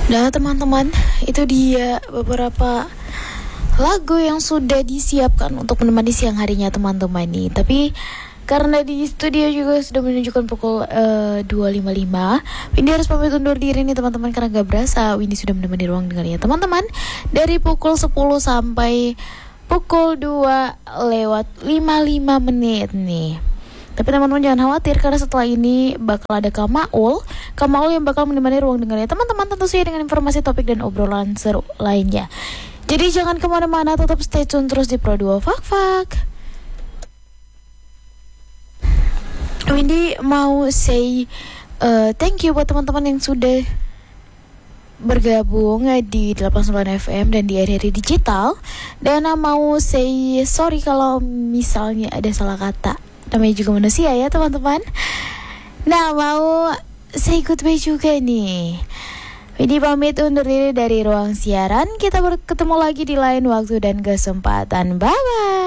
Nah teman-teman, itu dia beberapa lagu yang sudah disiapkan untuk menemani siang harinya teman-teman nih. Tapi karena di studio juga sudah menunjukkan pukul 2.55, Windy harus pamit undur diri nih teman-teman, karena gak berasa Windy sudah menemani ruang dengarnya teman-teman dari pukul 10 sampai pukul 2 lewat 55 menit nih. Tapi teman-teman jangan khawatir, karena setelah ini bakal ada Kamaul yang bakal menemani ruang dengarnya teman-teman, tentu saja dengan informasi, topik, dan obrolan seru lainnya. Jadi jangan kemana-mana, tetap stay tune terus di Pro 2 Fak. Windy mau say thank you buat teman-teman yang sudah bergabung di 89 FM dan di RRI Digital. Dan mau say sorry kalau misalnya ada salah kata, namanya juga manusia ya teman-teman. Nah, mau say goodbye juga nih. Windy pamit undur diri dari ruang siaran. Kita bertemu lagi di lain waktu dan kesempatan. Bye-bye.